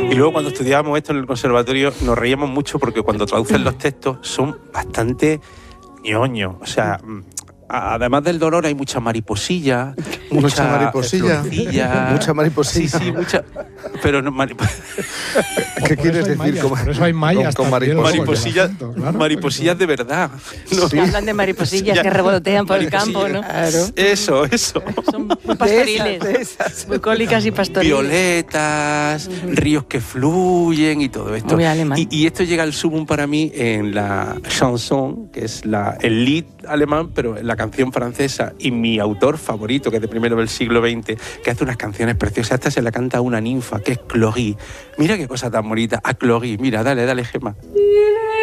Y luego cuando estudiábamos esto en el conservatorio nos reíamos mucho porque cuando traducen los textos son bastante ñoños. O sea, además del dolor hay mucha mariposilla, mucha mariposilla, mucha mariposilla. Sí, mucha. Pero no ¿Qué quieres decir? Por eso hay mayas con mariposillas, mariposillas de verdad. No, sí. Hablan de mariposillas que revolotean por el campo, ¿no? Claro. Eso. Son muy pastoriles, de esas. Bucólicas y pastoriles. Violetas, ríos que fluyen y todo esto. Muy alemán. Y esto llega al sumum para mí en la chanson, que es el lied alemán, pero en la canción francesa, y mi autor favorito, que es de primero del siglo XX, que hace unas canciones preciosas. Esta se la canta a una ninfa, que es Cloris. Mira qué cosa tan bonita. A Cloris. Mira, dale, Gemma.